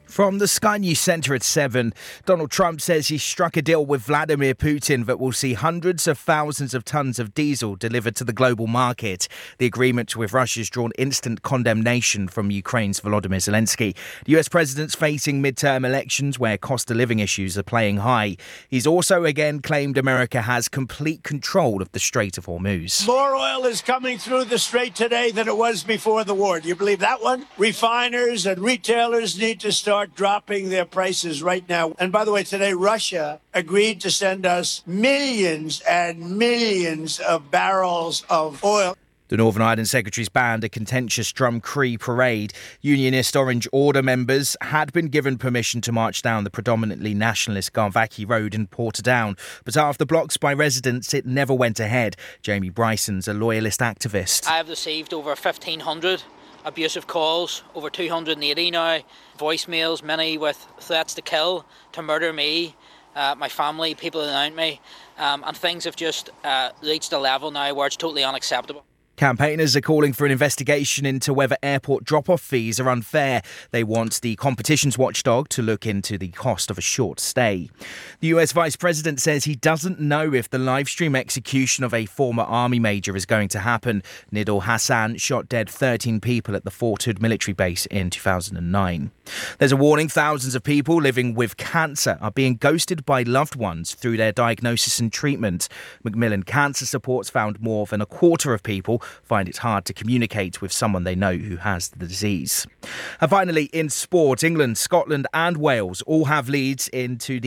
From the Sky News Centre at 7, Donald Trump says he struck a deal with Vladimir Putin that will see hundreds of thousands of tonnes of diesel delivered to the global market. The agreement with Russia has drawn instant condemnation from Ukraine's Volodymyr Zelensky. The US president's facing midterm elections where cost of living issues are playing high. He's also again claimed America has complete control of the Strait of Hormuz. More oil is coming through the Strait today than it was before the war. Do you believe that one? Refiners and retailers need to start dropping their prices right now. And by the way, today Russia agreed to send us millions and millions of barrels of oil. The Northern Ireland Secretary's banned a contentious Drum Cree parade. Unionist Orange Order members had been given permission to march down the predominantly nationalist Garvaghy Road in Portadown, but after blocks by residents, it never went ahead. Jamie Bryson's a loyalist activist. I have received over 1,500 abusive calls, over 280 now, voicemails, many with threats to kill, to murder me, my family, people around me, and things have just reached a level now where it's totally unacceptable. Campaigners are calling for an investigation into whether airport drop-off fees are unfair. They want the competitions watchdog to look into the cost of a short stay. The US Vice President says he doesn't know if the live-stream execution of a former army major is going to happen. Nidal Hassan shot dead 13 people at the Fort Hood military base in 2009. There's a warning: thousands of people living with cancer are being ghosted by loved ones through their diagnosis and treatment. Macmillan Cancer Support's found more than a quarter of people find it hard to communicate with someone they know who has the disease. And finally, in sport, England, Scotland and Wales all have leads to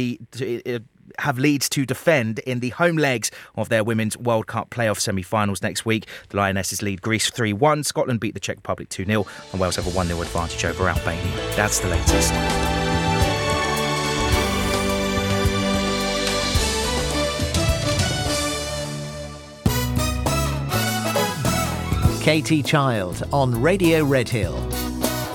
defend in the home legs of their Women's World Cup playoff semi-finals next week. The Lionesses lead Greece 3-1, Scotland beat the Czech Republic 2-0 and Wales have a 1-0 advantage over Albania. That's the latest. Katie Child on Radio Redhill.